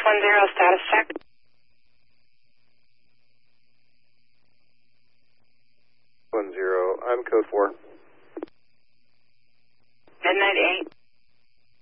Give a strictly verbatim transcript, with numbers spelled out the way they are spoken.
one zero, status check. One zero, I'm code four. Midnight eight.